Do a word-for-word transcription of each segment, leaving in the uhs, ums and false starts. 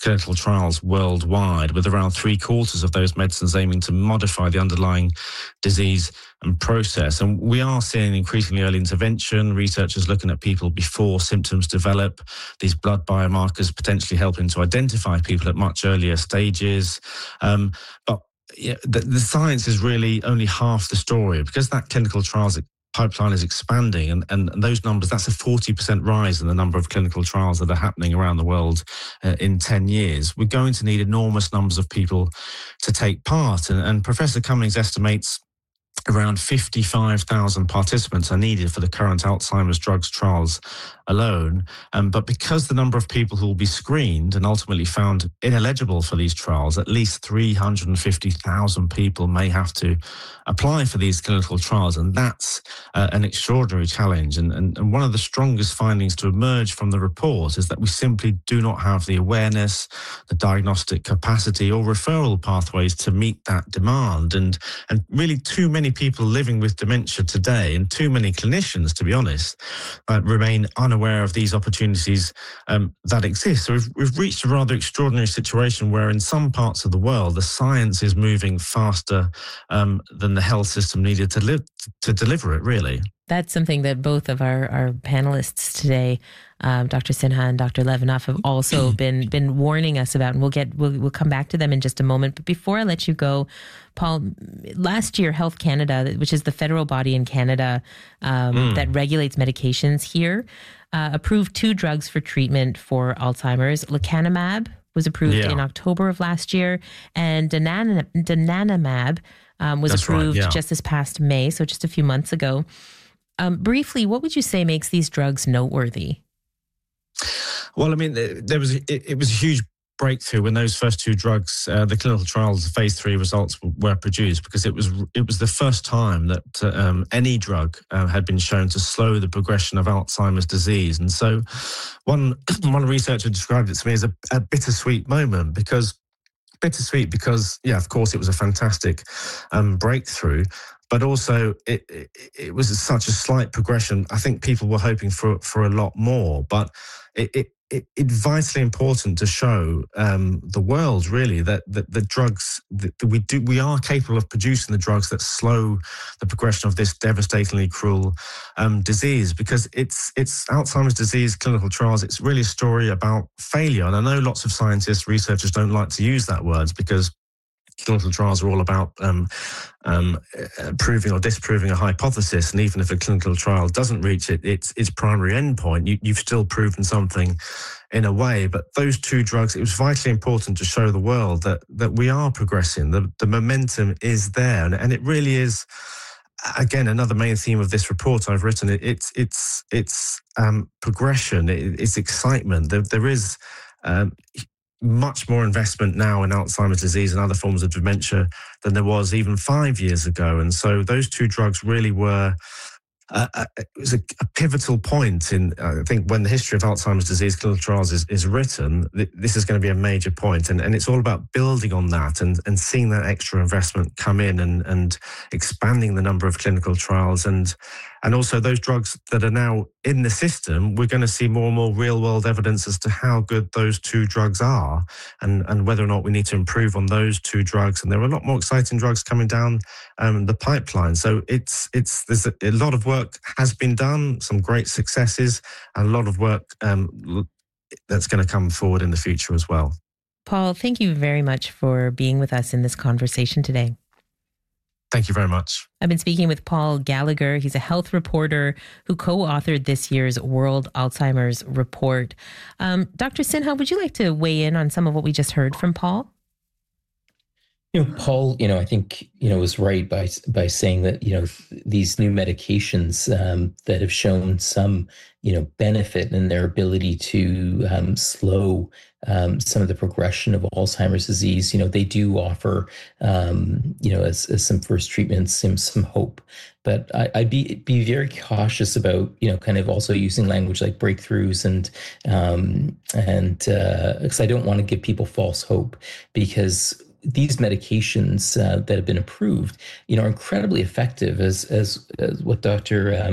clinical trials worldwide, with around three quarters of those medicines aiming to modify the underlying disease and process. And we are seeing increasingly early intervention, researchers looking at people before symptoms develop, these blood biomarkers potentially helping to identify people at much earlier stages. Um, but yeah, the, the science is really only half the story, because that clinical trials pipeline is expanding, and, and, and those numbers, that's a forty percent rise in the number of clinical trials that are happening around the world uh, in ten years. We're going to need enormous numbers of people to take part. And, and Professor Cummings estimates around fifty-five thousand participants are needed for the current Alzheimer's drugs trials alone. Um, but because the number of people who will be screened and ultimately found ineligible for these trials, at least three hundred fifty thousand people may have to apply for these clinical trials. And that's uh, an extraordinary challenge. And, and, and one of the strongest findings to emerge from the report is that we simply do not have the awareness, the diagnostic capacity or referral pathways to meet that demand. And, and really too many people living with dementia today, and too many clinicians, to be honest, uh, remain unaware of these opportunities um, that exist. So we've, we've reached a rather extraordinary situation where in some parts of the world, the science is moving faster um, than the health system needed to, live, to deliver it, really. That's something that both of our, our panelists today, um, Doctor Sinha and Doctor Levinov, have also been been warning us about, and we'll get we'll we'll come back to them in just a moment. But before I let you go, Paul, last year Health Canada, which is the federal body in Canada um, mm. that regulates medications here, uh, approved two drugs for treatment for Alzheimer's. Lecanemab was approved yeah. in October of last year, and donan- donanemab um, was That's approved right, yeah. just this past May, so just a few months ago. Um, briefly, what would you say makes these drugs noteworthy? Well, I mean, there was it, it was a huge breakthrough when those first two drugs, uh, the clinical trials, the phase three results were produced, because it was it was the first time that uh, um, any drug uh, had been shown to slow the progression of Alzheimer's disease. And so, one one researcher described it to me as a, a bittersweet moment, because bittersweet because yeah, of course, it was a fantastic um, breakthrough. But also, it, it it was such a slight progression. I think people were hoping for for a lot more. But it it, it it's vitally important to show um, the world really that that the drugs that we do we are capable of producing the drugs that slow the progression of this devastatingly cruel um, disease. Because it's it's Alzheimer's disease clinical trials. It's really a story about failure. And I know lots of scientists, researchers don't like to use that word, because clinical trials are all about um, um, proving or disproving a hypothesis, and even if a clinical trial doesn't reach it, its its primary endpoint, you, you've still proven something in a way. But those two drugs, it was vitally important to show the world that that we are progressing. The the momentum is there, and, and it really is. Again, another main theme of this report I've written. It, it's it's it's um, progression. It, it's excitement. There there is. Um, much more investment now in Alzheimer's disease and other forms of dementia than there was even five years ago. And so those two drugs really were, uh, uh, it was a, a pivotal point in, uh, I think, when the history of Alzheimer's disease clinical trials is, is written, th- this is going to be a major point. And, and it's all about building on that and, and seeing that extra investment come in and, and expanding the number of clinical trials. And And also those drugs that are now in the system, we're going to see more and more real-world evidence as to how good those two drugs are, and, and whether or not we need to improve on those two drugs. And there are a lot more exciting drugs coming down um, the pipeline. So it's it's there's a, a lot of work has been done, some great successes, and a lot of work um, that's going to come forward in the future as well. Paul, thank you very much for being with us in this conversation today. Thank you very much. I've been speaking with Paul Gallagher. He's a health reporter who co-authored this year's World Alzheimer's Report. Um, Doctor Sinha, would you like to weigh in on some of what we just heard from Paul? You know, Paul, you know, I think, you know, was right by by saying that, you know, these new medications um, that have shown some, you know, benefit in their ability to um, slow um, some of the progression of Alzheimer's disease, you know, they do offer, um, you know, as, as some first treatments, some, some hope. But I, I'd be be very cautious about, you know, kind of also using language like breakthroughs and, um, and because uh, I don't want to give people false hope, because these medications uh, that have been approved, you know, are incredibly effective, as as, as what Doctor Um,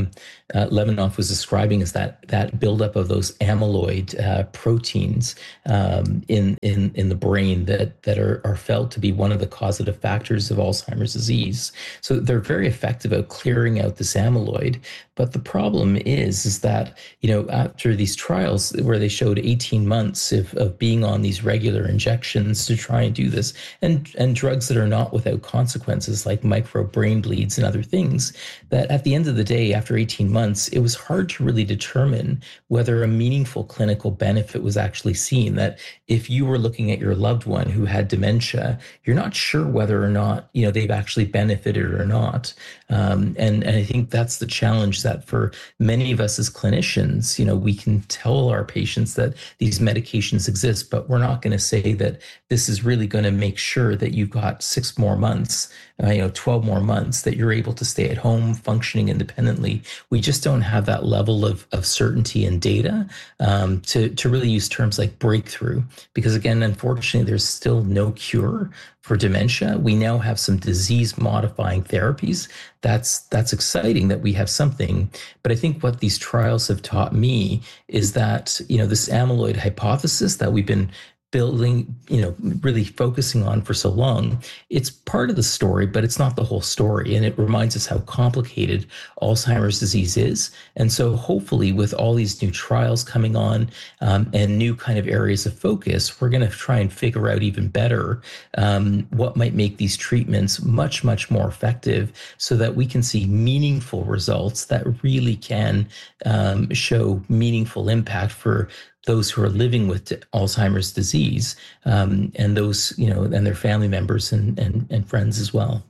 uh, Levinoff was describing is that that buildup of those amyloid uh, proteins um, in in in the brain that that are, are felt to be one of the causative factors of Alzheimer's disease. So they're very effective at clearing out this amyloid. But the problem is, is that, you know, after these trials where they showed eighteen months of, of being on these regular injections to try and do this, and, and drugs that are not without consequences like micro brain bleeds and other things, that at the end of the day, after eighteen months, it was hard to really determine whether a meaningful clinical benefit was actually seen. That if you were looking at your loved one who had dementia, you're not sure whether or not, you know, they've actually benefited or not. Um, and, and I think that's the challenge that for many of us as clinicians, you know, we can tell our patients that these medications exist, but we're not going to say that this is really going to make sure that you've got six more months, uh, you know, twelve more months that you're able to stay at home functioning independently. We just don't have that level of, of certainty and data um, to, to really use terms like breakthrough, because again, unfortunately, there's still no cure for dementia. We now have some disease modifying therapies. That's that's exciting that we have something. But I think what these trials have taught me is that, you know, this amyloid hypothesis that we've been building, you know, really focusing on for so long, it's part of the story, but it's not the whole story. And it reminds us how complicated Alzheimer's disease is. And so hopefully with all these new trials coming on um, and new kind of areas of focus, we're going to try and figure out even better um, what might make these treatments much, much more effective so that we can see meaningful results that really can um, show meaningful impact for those who are living with Alzheimer's disease, um, and those, you know, and their family members and, and, and friends as well.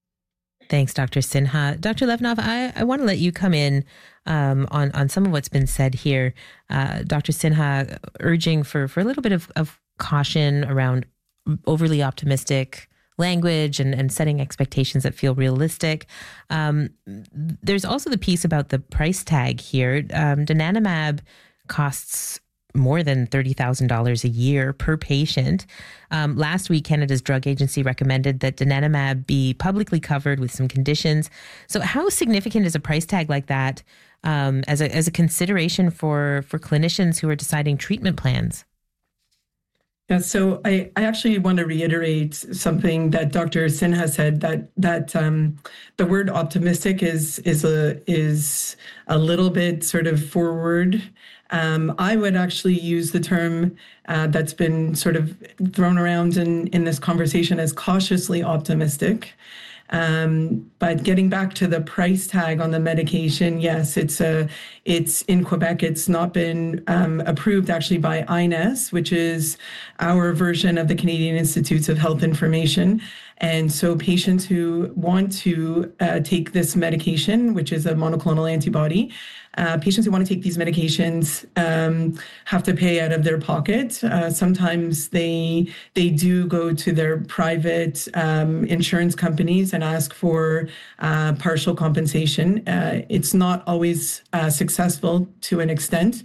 Thanks, Doctor Sinha. Doctor Levinoff, I, I want to let you come in um, on, on some of what's been said here. Uh, Doctor Sinha urging for, for a little bit of, of caution around overly optimistic language and, and setting expectations that feel realistic. Um, there's also the piece about the price tag here. Um, donanemab costs more than thirty thousand dollars a year per patient. Um, last week, Canada's Drug Agency recommended that donanemab be publicly covered with some conditions. So how significant is a price tag like that um, as a as a consideration for, for clinicians who are deciding treatment plans? Yeah, so I, I actually want to reiterate something that Doctor Sinha said, that that um, the word optimistic is is a is a little bit sort of forward. Um, I would actually use the term uh, that's been sort of thrown around in, in this conversation as cautiously optimistic. Um, but getting back to the price tag on the medication, yes, it's a, it's in Quebec. It's not been um, approved actually by I N E S, which is our version of the Canadian Institutes of Health Information. And so patients who want to uh, take this medication, which is a monoclonal antibody, Uh, patients who want to take these medications um, have to pay out of their pocket. Uh, sometimes they they do go to their private um, insurance companies and ask for uh, partial compensation. Uh, it's not always uh, successful to an extent.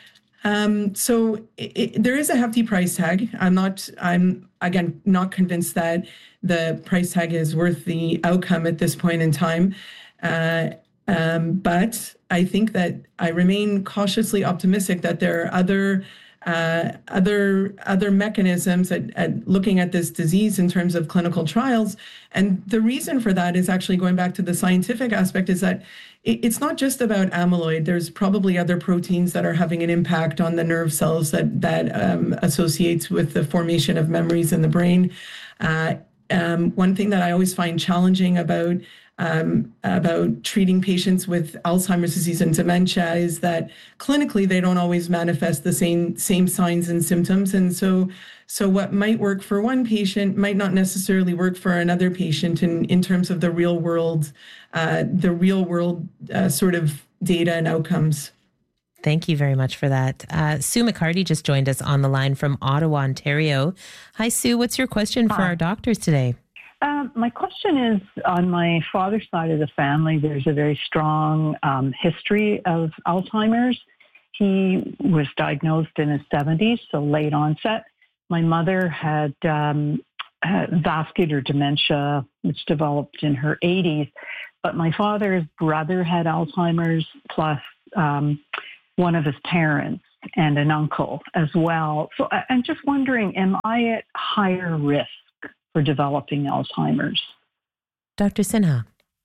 Um, so it, it, there is a hefty price tag. I'm not, I'm again, not convinced that the price tag is worth the outcome at this point in time. Uh, Um, but I think that I remain cautiously optimistic that there are other uh, other other mechanisms at, at looking at this disease in terms of clinical trials. And the reason for that is actually going back to the scientific aspect, is that it, it's not just about amyloid. There's probably other proteins that are having an impact on the nerve cells that, that um, associates with the formation of memories in the brain. Uh, um, one thing that I always find challenging about Um, about treating patients with Alzheimer's disease and dementia is that clinically they don't always manifest the same same signs and symptoms, and so so what might work for one patient might not necessarily work for another patient in in terms of the real world uh, the real world uh, sort of data and outcomes. Thank you very much for that. Uh, Sue McCarty just joined us on the line from Ottawa, Ontario. Hi, Sue. What's your question for Hi. our doctors today? Um, my question is, on my father's side of the family, there's a very strong um, history of Alzheimer's. He was diagnosed in his seventies, so late onset. My mother had, um, had vascular dementia, which developed in her eighties. but my father's brother had Alzheimer's, plus um, one of his parents and an uncle as well. So I'm just wondering, am I at higher risk for developing Alzheimer's? Doctor Sinha.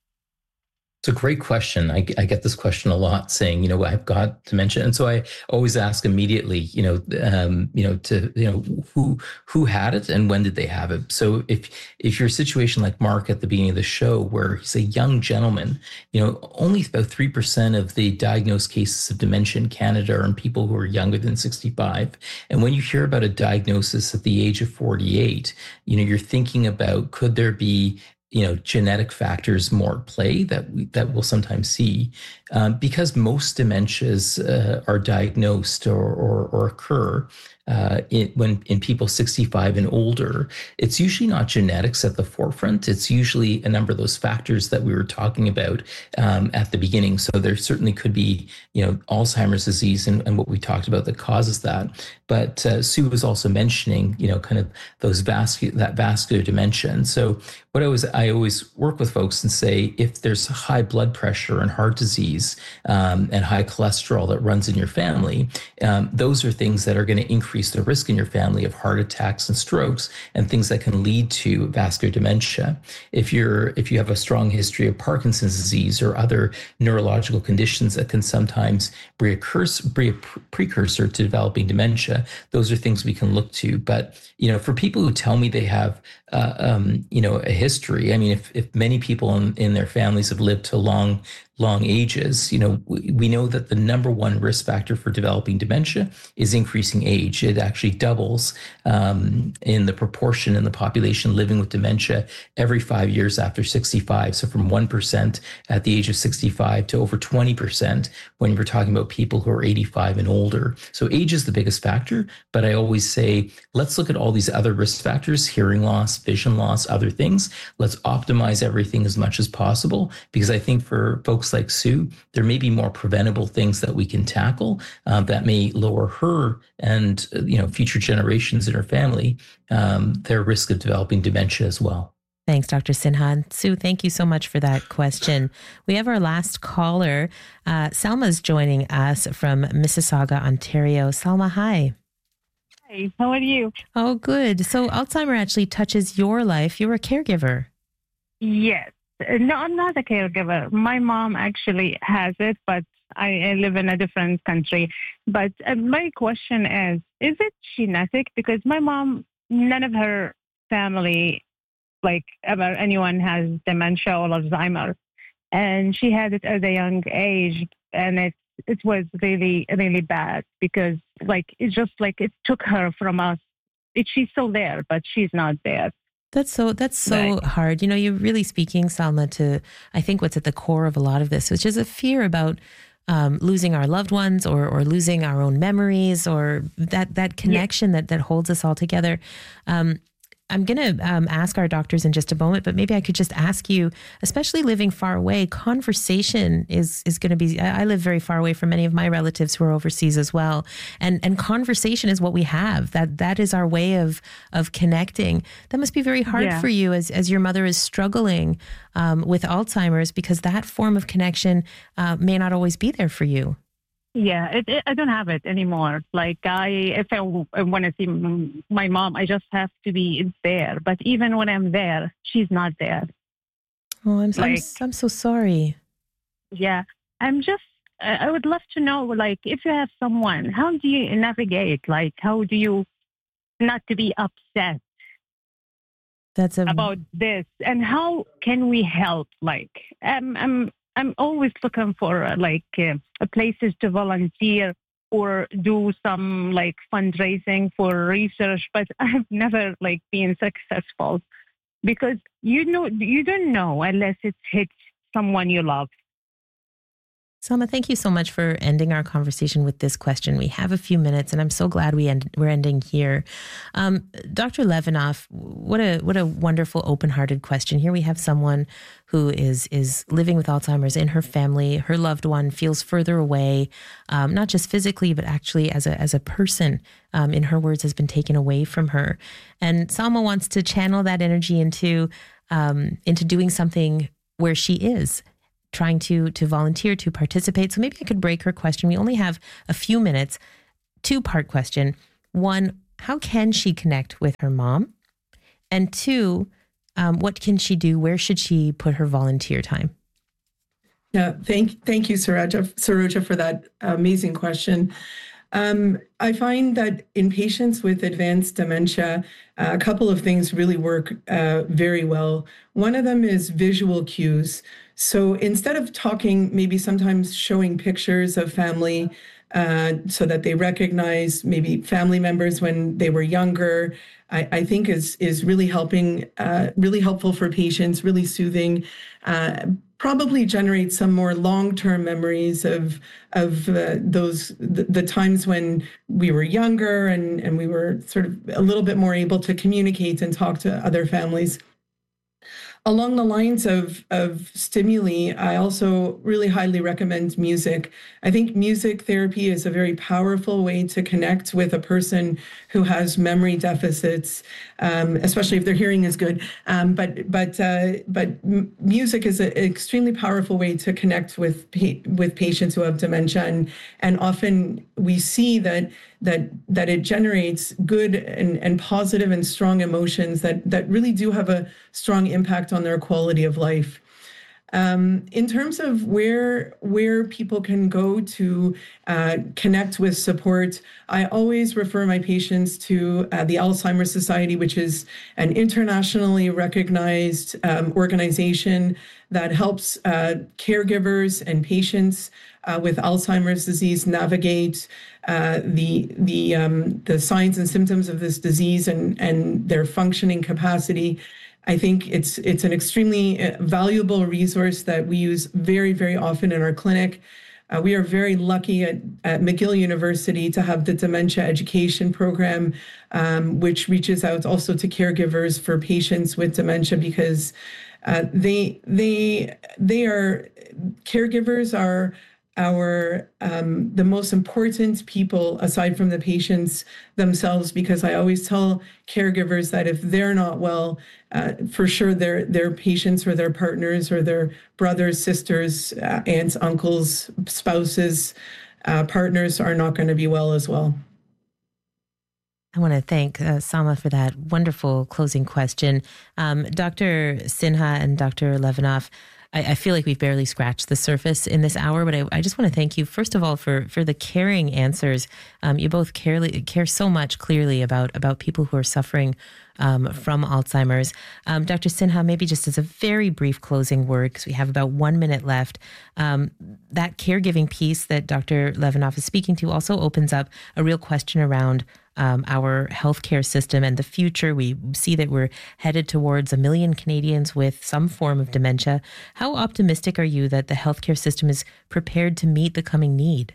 It's a great question. I, I get this question a lot, saying, you know, I've got dementia, and so I always ask immediately, you know, um, you know, to you know, who who had it and when did they have it. So if if you're a situation like Mark at the beginning of the show, where he's a young gentleman, you know, only about three percent of the diagnosed cases of dementia in Canada are in people who are younger than sixty-five. And when you hear about a diagnosis at the age of forty-eight, you know, you're thinking about, could there be, you know, genetic factors more at play that we, that we'll sometimes see, um, because most dementias uh, are diagnosed or, or, or occur uh, in, when in people sixty-five and older. It's usually not genetics at the forefront. It's usually a number of those factors that we were talking about um, at the beginning. So there certainly could be, you know, Alzheimer's disease and, and what we talked about that causes that. But uh, Sue was also mentioning, you know, kind of those vascular, that vascular dementia. And so what I was, I always work with folks and say, if there's high blood pressure and heart disease um, and high cholesterol that runs in your family, um, those are things that are going to increase the risk in your family of heart attacks and strokes and things that can lead to vascular dementia. If you're, if you have a strong history of Parkinson's disease or other neurological conditions that can sometimes be a, curse, be a precursor to developing dementia, those are things we can look to. But, you know, for people who tell me they have, uh, um, you know, a history, I mean, if, if many people in, in their families have lived to long, long ages, you know, we, we know that the number one risk factor for developing dementia is increasing age. It actually doubles um, in the proportion in the population living with dementia every five years after sixty-five. So from one percent at the age of sixty-five to over twenty percent when we're talking about people who are eighty-five and older. So age is the biggest factor, but I always say, let's look at all these other risk factors, hearing loss, vision loss, other things. Let's optimize everything as much as possible, because I think for folks like Sue, there may be more preventable things that we can tackle uh, that may lower her and uh, you know, future generations in her family, um, their risk of developing dementia as well. Thanks, Doctor Sinha. And Sue, thank you so much for that question. We have our last caller. Uh, Salma's joining us from Mississauga, Ontario. Salma, hi. Hi, how are you? Oh, good. So Alzheimer actually touches your life. You're a caregiver. Yes. No, I'm not a caregiver. My mom actually has it, but I, I live in a different country. But uh, my question is, is it genetic? Because my mom, none of her family, like ever anyone has dementia or Alzheimer's. And she had it at a young age. And it, it was really, really bad because like, it's just like it took her from us. It, she's still there, but she's not there. That's so, that's so right. hard. You know, you're really speaking, Salma, to, I think what's at the core of a lot of this, which is a fear about um, losing our loved ones or, or losing our own memories or that, that connection yeah. that, that holds us all together. Um, I'm going to um, ask our doctors in just a moment, but maybe I could just ask you, especially living far away, conversation is is going to be, I live very far away from many of my relatives who are overseas as well. And and conversation is what we have. That that is our way of of connecting. That must be very hard yeah. for you as, as your mother is struggling um, with Alzheimer's, because that form of connection uh, may not always be there for you. Yeah, it, it, I don't have it anymore. Like I, if I, I want to see my mom, I just have to be there. But even when I'm there, she's not there. Oh, I'm, like, I'm, I'm so sorry. Yeah, I'm just, I would love to know, like, if you have someone, how do you navigate? Like, how do you not to be upset That's a... about this? And how can we help? Like, I'm, I'm, I'm always looking for uh, like uh, places to volunteer or do some like fundraising for research, but I've never like been successful because you know you don't know unless it hits someone you love. Salma, thank you so much for ending our conversation with this question. We have a few minutes, and I'm so glad we end, we're ending here. Um, Doctor Levinoff, what a what a wonderful, open-hearted question. Here we have someone who is is living with Alzheimer's in her family. Her loved one feels further away, um, not just physically, but actually as a as a person. Um, in her words, has been taken away from her. And Salma wants to channel that energy into um, into doing something where she is, trying to to volunteer, to participate. So maybe I could break her question. We only have a few minutes. Two-part question. One, how can she connect with her mom? And two, um, what can she do? Where should she put her volunteer time? Yeah, thank thank you, Saroja, Saroja, for that amazing question. Um, I find that in patients with advanced dementia, uh, a couple of things really work uh, very well. One of them is visual cues. So instead of talking, maybe sometimes showing pictures of family uh, so that they recognize maybe family members when they were younger, I, I think is is really helping, uh, really helpful for patients, really soothing. Uh, probably generate some more long-term memories of of uh, those the, the times when we were younger and and we were sort of a little bit more able to communicate and talk to other families. Along the lines of, of stimuli, I also really highly recommend music. I think music therapy is a very powerful way to connect with a person who has memory deficits, um, especially if their hearing is good. Um, but but uh, but m- music is an extremely powerful way to connect with pa- with patients who have dementia, and and often we see that that that it generates good and, and positive and strong emotions that that really do have a strong impact on their quality of life. Um, in terms of where where people can go to uh, connect with support, I always refer my patients to uh, the Alzheimer's Society, which is an internationally recognized um, organization that helps uh, caregivers and patients uh, with Alzheimer's disease navigate uh, the the um, the signs and symptoms of this disease and and their functioning capacity. I think it's it's an extremely valuable resource that we use very, very often in our clinic. Uh, we are very lucky at, at McGill University to have the dementia education program, um, which reaches out also to caregivers for patients with dementia, because uh, they they they are caregivers are our um, the most important people aside from the patients themselves, because I always tell caregivers that if they're not well, uh, for sure their their patients or their partners or their brothers, sisters, uh, aunts, uncles, spouses, uh, partners are not going to be well as well. I want to thank uh, Sama for that wonderful closing question. Um, Doctor Sinha and Doctor Levinoff, I feel like we've barely scratched the surface in this hour, but I, I just want to thank you, first of all, for for the caring answers. Um, you both care, care so much clearly about, about people who are suffering um, from Alzheimer's. Um, Doctor Sinha, maybe just as a very brief closing word, because we have about one minute left, um, that caregiving piece that Doctor Levinoff is speaking to also opens up a real question around Um, our healthcare system and the future. We see that we're headed towards a million Canadians with some form of dementia. How optimistic are you that the healthcare system is prepared to meet the coming need?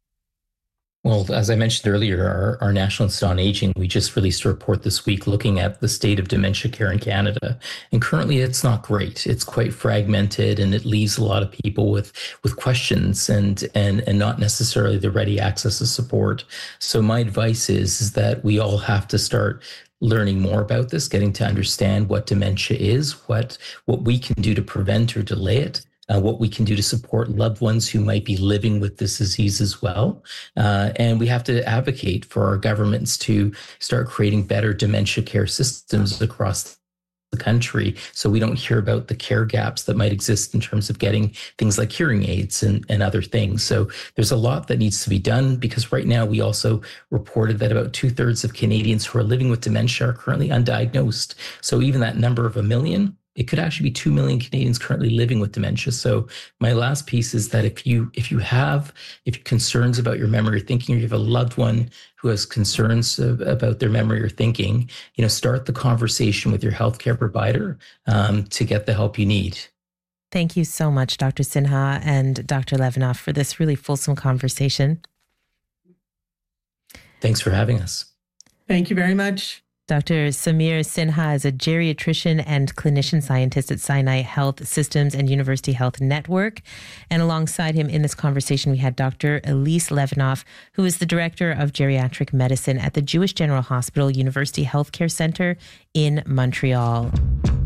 Well, as I mentioned earlier, our, our National Institute on Aging, we just released a report this week looking at the state of dementia care in Canada. And currently it's not great. It's quite fragmented, and it leaves a lot of people with, with questions and, and, and not necessarily the ready access to support. So my advice is, is that we all have to start learning more about this, getting to understand what dementia is, what, what we can do to prevent or delay it. Uh, what we can do to support loved ones who might be living with this disease as well. Uh, and we have to advocate for our governments to start creating better dementia care systems across the country, so we don't hear about the care gaps that might exist in terms of getting things like hearing aids and, and other things. So there's a lot that needs to be done, because right now we also reported that about two thirds of Canadians who are living with dementia are currently undiagnosed. So even that number of a million, it could actually be two million Canadians currently living with dementia. So my last piece is that if you if you have if you concerns about your memory or thinking, or you have a loved one who has concerns about their memory or thinking, you know, start the conversation with your healthcare provider um, to get the help you need. Thank you so much, Doctor Sinha and Doctor Levinoff, for this really fulsome conversation. Thanks for having us. Thank you very much. Doctor Samir Sinha is a geriatrician and clinician scientist at Sinai Health Systems and University Health Network. And alongside him in this conversation, we had Doctor Elise Levinoff, who is the Director of Geriatric Medicine at the Jewish General Hospital University Healthcare Centre in Montreal.